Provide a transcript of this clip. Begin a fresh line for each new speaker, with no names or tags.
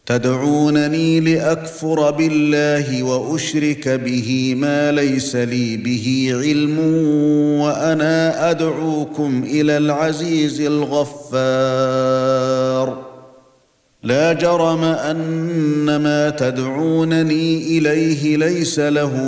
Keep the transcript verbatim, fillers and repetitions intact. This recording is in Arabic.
تدعونني لاكفر بالله واشرك به ما ليس لي به علم وانا ادعوكم الى العزيز الغفار لا جرم ان ما تدعونني اليه ليس له